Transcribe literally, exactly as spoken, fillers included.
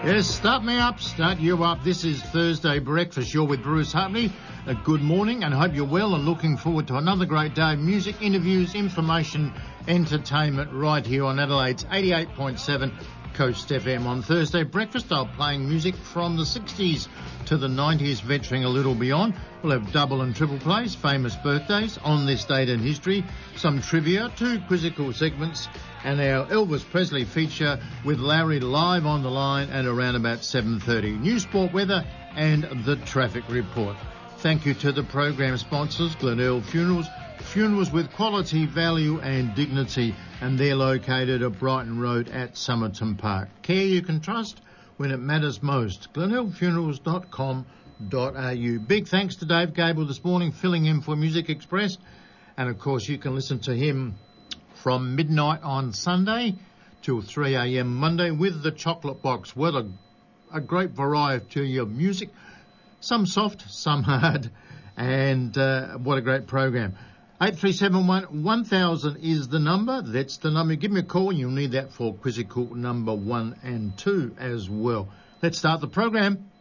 Yes, start me up, start you up. This is Thursday Breakfast. You're with Bruce Hartley. A good morning and hope you're well and looking forward to another great day of music, interviews, information, entertainment right here on Adelaide's eighty-eight point seven Coast F M. On Thursday Breakfast, I'll playing music from the sixties to the nineties, venturing a little beyond. We'll have double and triple plays, famous birthdays, on this date in history, some trivia, two quizzical segments, and our Elvis Presley feature with Larry live on the line at around about seven thirty. News, sport, weather and the traffic report. Thank you to the program sponsors, Glenelg Funerals, funerals with quality, value and dignity, and they're located at Brighton Road at Somerton Park. Care you can trust when it matters most. glenelg funerals dot com dot a u. Big thanks to Dave Gable this morning, filling in for Music Express. And of course you can listen to him from midnight on Sunday till three a.m. Monday with the Chocolate Box. What a, a great variety of music. Some soft, some hard, and uh, what a great program. eight three seven one, one thousand is the number. That's the number. Give me a call and you'll need that for quizzical number one and two as well. Let's start the program.